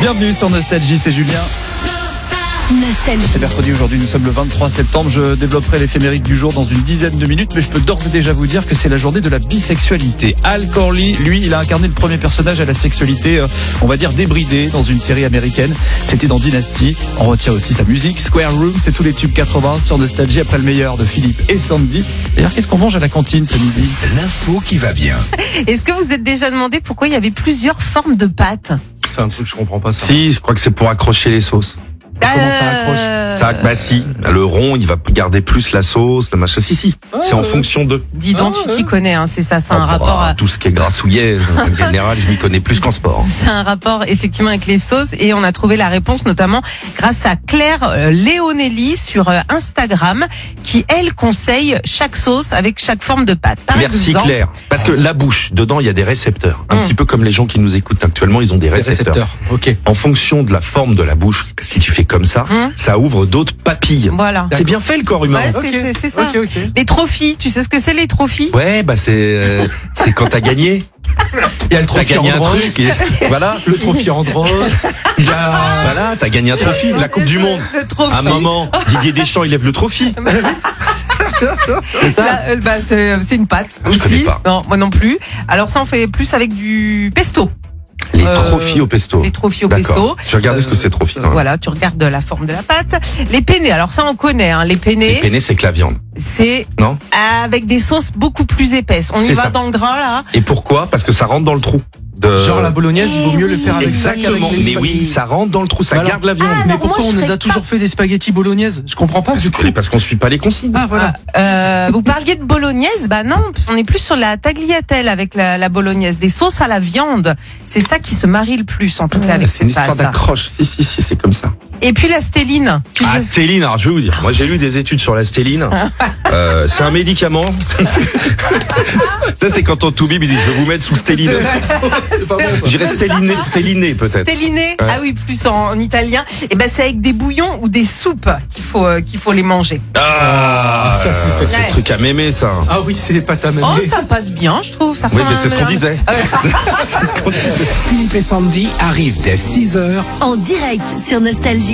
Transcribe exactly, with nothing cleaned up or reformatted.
Bienvenue sur Nostalgie, c'est Julien. Nostalgie. C'est mercredi aujourd'hui, nous sommes le vingt-trois septembre. Je développerai l'éphémérique du jour dans une dizaine de minutes, mais je peux d'ores et déjà vous dire que c'est la journée de la bisexualité. Al Corley, lui, il a incarné le premier personnage à la sexualité, euh, on va dire débridée, dans une série américaine. C'était dans Dynasty. On retient aussi sa musique. Square Room, c'est tous les tubes quatre-vingts sur Nostalgie après le meilleur de Philippe et Sandy. D'ailleurs, qu'est-ce qu'on mange à la cantine ce midi? L'info qui va bien. Est-ce que vous êtes déjà demandé pourquoi il y avait plusieurs formes de pâtes? C'est un truc que je comprends pas ça. Si, je crois que c'est pour accrocher les sauces. Comment ça accroche? Euh, Ça, bah si, le rond, il va garder plus la sauce, le machin. Si, si, Ah, c'est en ouais. fonction de. Dis donc, Ah, tu ouais. t'y connais, hein, c'est ça, c'est un Ah, rapport bah, à... tout ce qui est grassouillet, en général, je m'y connais plus qu'en sport. C'est un rapport effectivement avec les sauces et on a trouvé la réponse notamment grâce à Claire euh, Léonelli sur euh, Instagram qui elle conseille chaque sauce avec chaque forme de pâte. Par Merci exemple, Claire. Parce que la bouche, dedans, il y a des récepteurs. Un Hum. petit peu comme les gens qui nous écoutent actuellement, ils ont des Les récepteurs. récepteurs. Ok. En fonction de la forme de la bouche, si tu fais comme ça, Hum. ça ouvre d'autres papilles. Voilà. C'est bien fait le corps humain. Ouais, c'est- Ok. c'est- c'est ça. Ok, ok. Les trophies, tu sais ce que c'est les trophies? Ouais, bah c'est euh, c'est quand t'as gagné. Il y a le T'as trophée gagné un Andros. truc. Et voilà. Le trophée Andros. Il y a. Voilà, t'as gagné un trophée, la Coupe du Monde. Le trophée. À un moment, Didier Deschamps, il lève le trophée. Là, euh, bah, c'est c'est une pâte Je connais aussi. pas. Non, moi non plus. Alors ça, on fait plus avec du pesto. Les Euh, trophies au pesto. Les trophies au D'accord. pesto. Tu regardes ce que c'est trophée quand même. Voilà, tu regardes la forme de la pâte. Les penne, alors ça on connaît, hein. Les penne, Les penne, c'est que la viande. c'est Non? avec des sauces beaucoup plus épaisses. On y C'est va ça. dans le gras là. Et pourquoi? Parce que ça rentre dans le trou. De... Genre la bolognaise, il vaut mieux le faire avec ça Exactement. qu'avec les Mais oui, spaghettis. ça rentre dans le trou, ça Voilà. garde la viande. Ah, Mais alors, pourquoi moi, on je nous ferais a toujours fait des spaghettis bolognaises? Je comprends pas. Parce Du que- coup. parce qu'on suit pas les consignes. Ah voilà. Euh, vous parliez de bolognaise, bah non, on est plus sur la tagliatelle avec la, la bolognaise, des sauces à la viande. C'est ça qui se marie le plus en tout cas avec C'est une cette histoire pâte. d'accroche. Si, si, si, c'est comme ça. Et puis la stéline. Tu Ah, sais- stéline, alors je vais vous dire. Moi, j'ai lu des études sur la stéline. Euh, c'est un médicament. Ça, c'est quand on toubib, il dit, je vais vous mettre sous stéline. C'est pas bon ça. Je dirais stéliné, stéliné, peut-être. Stéliné, ah oui, plus en, en italien. Et ben c'est avec des bouillons ou des soupes qu'il faut euh, qu'il faut les manger. Ah, Ça, c'est euh, fait. le truc à mémé, ça. Ah oui, c'est pas ta même. Oh, ça passe bien, je trouve. Ça Oui, ressemble mais à c'est ce un qu'on mélange. disait. C'est ce qu'on disait. Philippe et Sandy arrivent dès six heures. En direct sur Nostalgie.